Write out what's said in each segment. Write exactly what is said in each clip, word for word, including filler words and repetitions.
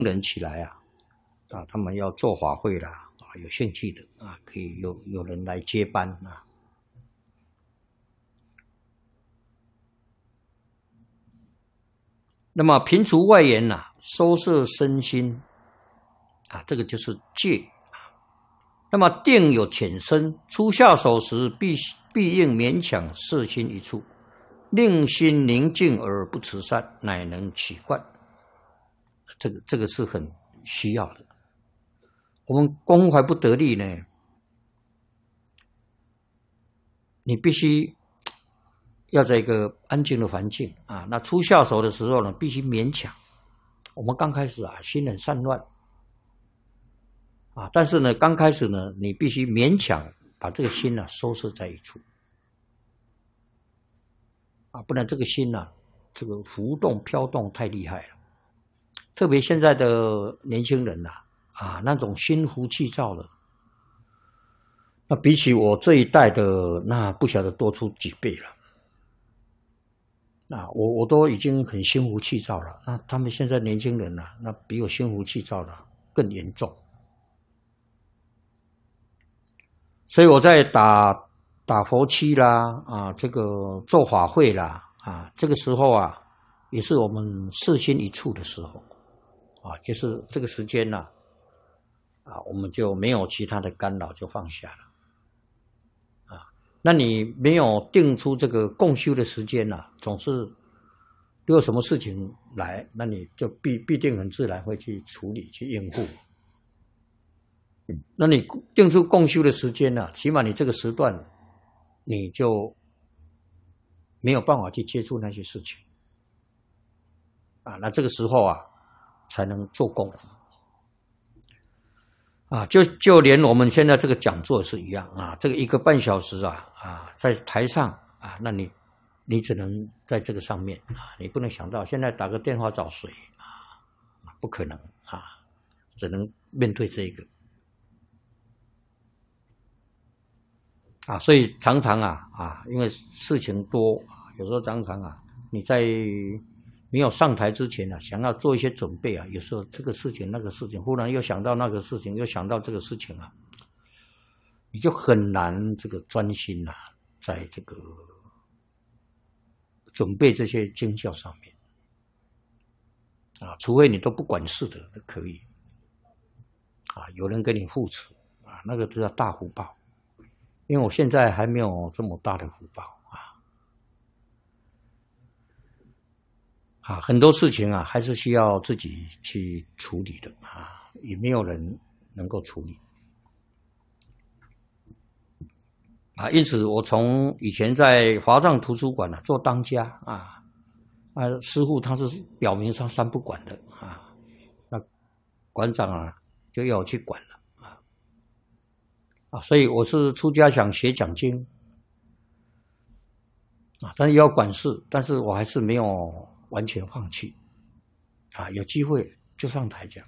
人起来啊，啊，他们要做法会啦，啊，有兴趣的啊，可以有有人来接班啊。那么平除外缘呐、啊，收摄身心啊，这个就是戒。那么定有浅深，初下手时必必应勉强摄心一处，令心宁静而不持散，乃能起观。这个这个是很需要的。我们功夫还不得力呢，你必须要在一个安静的环境啊。那初下手的时候呢，必须勉强。我们刚开始啊，心很散乱。啊，但是呢，刚开始呢，你必须勉强把这个心呢、啊、收摄在一处，啊，不然这个心呢、啊，这个浮动飘动太厉害了。特别现在的年轻人呐、啊，啊，那种心浮气躁的，那比起我这一代的，那不晓得多出几倍了。那我我都已经很心浮气躁了，那他们现在年轻人呐、啊，那比我心浮气躁的更严重。所以我在打打佛七啦，啊，这个做法会啦，啊，这个时候啊，也是我们摄心一处的时候，啊，就是这个时间呢、啊，啊，我们就没有其他的干扰，就放下了，啊，那你没有定出这个共修的时间呢、啊，总是如果什么事情来，那你就必必定很自然会去处理、去应付。那你定出共修的时间呢、啊？起码你这个时段，你就没有办法去接触那些事情啊。那这个时候啊，才能做功夫啊。就就连我们现在这个讲座是一样啊，这个一个半小时啊啊，在台上啊，那你你只能在这个上面啊，你不能想到现在打个电话找谁啊，不可能啊，只能面对这个。啊，所以常常啊啊，因为事情多，有时候常常啊，你在没有上台之前啊，想要做一些准备啊，有时候这个事情那个事情，忽然又想到那个事情，又想到这个事情啊，你就很难这个专心啊，在这个准备这些经教上面啊，除非你都不管事的，都可以啊，有人给你扶持啊，那个都叫大福报。因为我现在还没有这么大的福报啊，啊，很多事情啊，还是需要自己去处理的啊，也没有人能够处理啊。因此，我从以前在华藏图书馆啊做当家啊，啊，师父他是表明上三不管的啊，那馆长啊就要我去管了。啊，所以我是出家想学讲经啊，但是要管事，但是我还是没有完全放弃啊，有机会就上台讲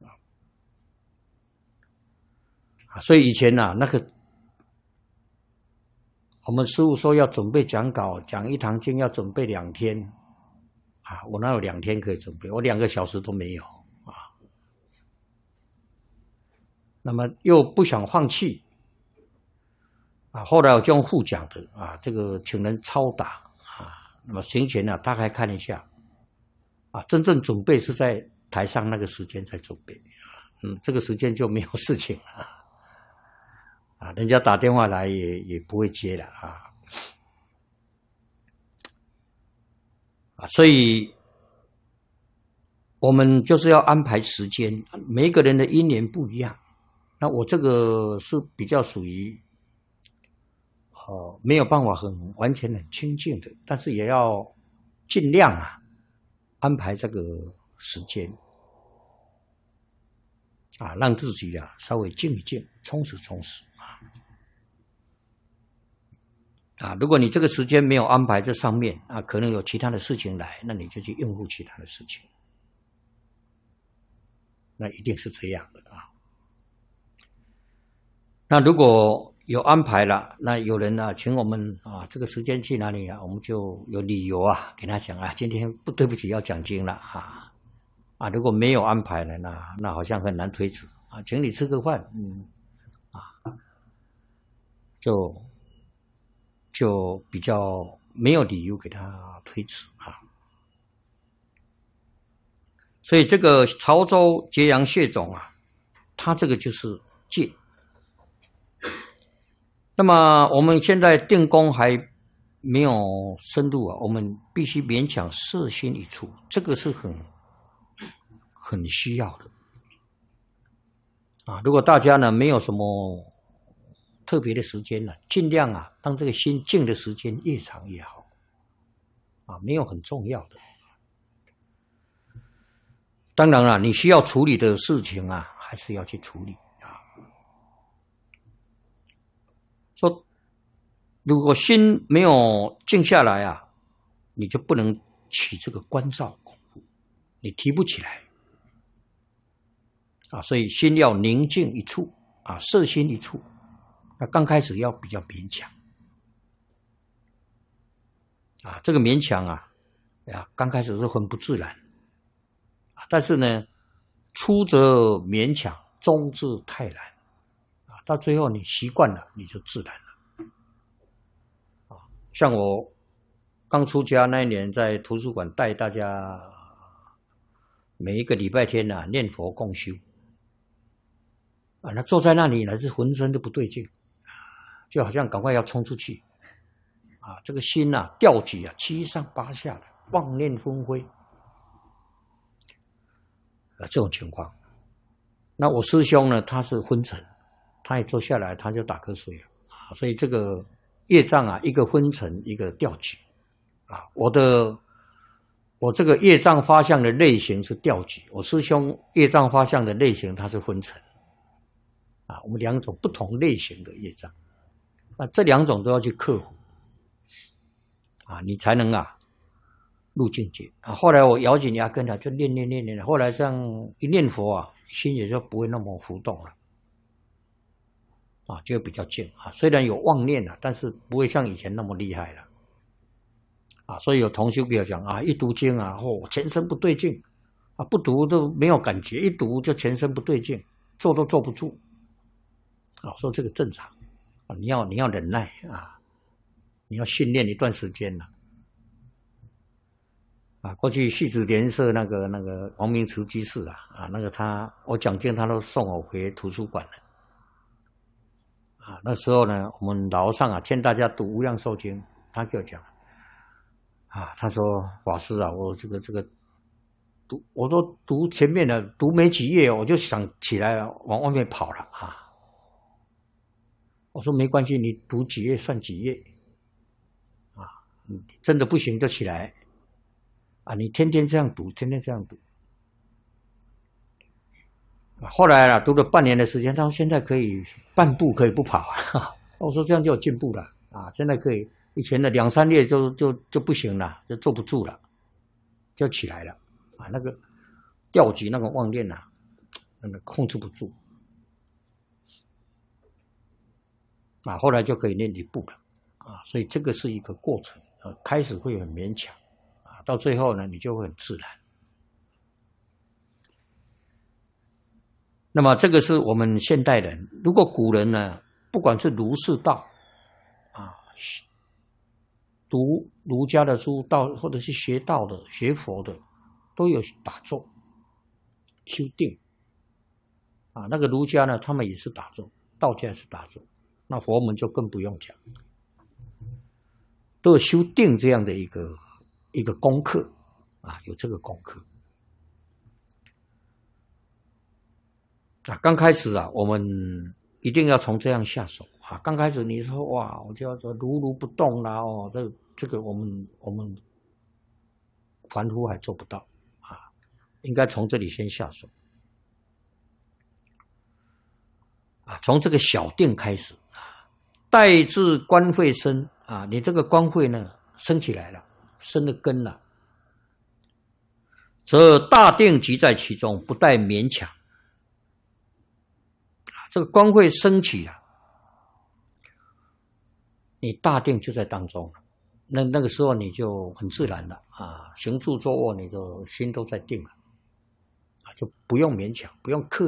啊，所以以前啊，那个我们师父说要准备讲稿，讲一堂经要准备两天啊，我哪有两天可以准备？我两个小时都没有啊，那么又不想放弃。啊，后来我就用互讲的啊，这个请人抄打啊，那么行前呢、啊，大概看一下啊，真正准备是在台上那个时间才准备啊，嗯，这个时间就没有事情了啊，人家打电话来也也不会接了啊，啊，所以我们就是要安排时间，每一个人的因缘不一样，那我这个是比较属于。呃，没有办法很完全很清净的，但是也要尽量啊安排这个时间啊，让自己啊稍微静一静，充实充实啊。啊，如果你这个时间没有安排在上面啊，可能有其他的事情来，那你就去应付其他的事情，那一定是这样的啊。那如果有安排了，那有人啊，请我们啊，这个时间去哪里啊？我们就有理由啊，给他讲啊，今天不对不起要讲经了啊， 啊，如果没有安排呢，那那好像很难推迟啊，请你吃个饭，嗯，啊，就就比较没有理由给他推迟啊。所以这个潮州揭阳蟹种啊，它这个就是戒。那么我们现在定功还没有深入啊，我们必须勉强摄心一处，这个是很很需要的啊。如果大家呢没有什么特别的时间呢，尽量啊让这个心静的时间越长越好啊，没有很重要的。当然了，你需要处理的事情啊，还是要去处理啊。说，如果心没有静下来啊，你就不能起这个观照功夫，你提不起来啊。所以心要宁静一处啊，摄心一处。那刚开始要比较勉强啊，这个勉强啊，啊，刚开始是很不自然。但是呢，初则勉强，中至泰然，啊，到最后你习惯了，你就自然了。啊，像我刚出家那一年，在图书馆带大家每一个礼拜天啊念佛共修，啊，那坐在那里呢是浑身都不对劲，就好像赶快要冲出去，啊，这个心啊调举啊七上八下的，妄念纷飞。啊，这种情况，那我师兄呢，他是昏沉，他也坐下来，他就打瞌睡了啊。所以这个业障啊，一个昏沉，一个调举啊。我的我这个业障发相的类型是调举，我师兄业障发相的类型他是昏沉啊。我们两种不同类型的业障，那这两种都要去克服啊，你才能啊。入境界啊！后来我咬紧牙根啊，就念念念念。后来这样一念佛啊，心也就不会那么浮动了，啊，就比较静啊。虽然有妄念了，但是不会像以前那么厉害了，啊。所以有同修给我讲啊，一读经啊，哦，全身不对劲啊，不读都没有感觉，一读就全身不对劲，坐都坐不住，啊，说这个正常啊，你要你要忍耐啊，你要训练一段时间了。啊，过去戏子莲社那个那个王明慈居士啊，啊，那个他我讲经他都送我回图书馆了，啊，那时候呢，我们楼上啊劝大家读《无量寿经》，他就讲，啊，他说法师啊，我这个这个读我都读前面的，读没几页我就想起来往外面跑了啊。我说没关系，你读几页算几页，啊，真的不行就起来。啊，你天天这样读，天天这样读，后来啊，读了半年的时间，到现在可以半步可以不跑啊。我说这样就有进步了啊，现在可以，以前的两三页就就就不行了，就坐不住了，就起来了啊。那个调举那个妄念啊，那个控制不住啊，后来就可以念一步了啊。所以这个是一个过程啊，开始会很勉强。到最后呢，你就会很自然。那么这个是我们现代人，如果古人呢，不管是儒释道啊，读儒家的书道，或者是学道的、学佛的，都有打坐、修定啊。那个儒家呢，他们也是打坐，道家也是打坐，那佛门就更不用讲，都有修定这样的一个。一个功课啊，有这个功课啊。刚开始啊，我们一定要从这样下手啊。刚开始你说哇，我就要说如如不动啦哦，这这个我们我们凡夫还做不到啊，应该从这里先下手啊，从这个小定开始啊，待至观慧生啊，你这个观慧呢升起来了。生了根了，则大定即在其中，不待勉强。这个观慧升起啊，你大定就在当中了。那那个时候你就很自然了啊，行住坐卧，你就心都在定了就不用勉强，不用刻